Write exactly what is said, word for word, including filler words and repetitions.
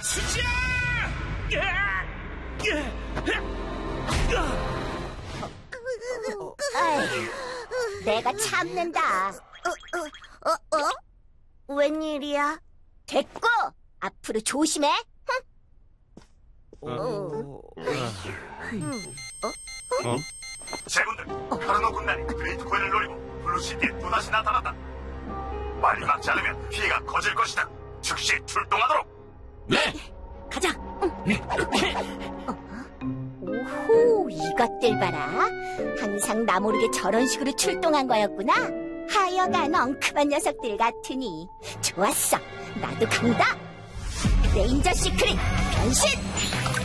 치자! 아이, 내가 참는다. 어, 어, 어, 어? 웬일이야? 됐고, 앞으로 조심해. 제군들, 카르노 군단이 그레이트 코인을 노리고 블루시티에 또다시 나타났다. 빨리 막지 않으면 피해가 커질 것이다. 즉시 출동하도록. 네! 가자. 오호, 이것들 봐라. 항상 나 모르게 저런 식으로 출동한 거였구나. 하여간 엉큼한 녀석들 같으니. 좋았어, 나도 간다. 레인저 시크릿 변신!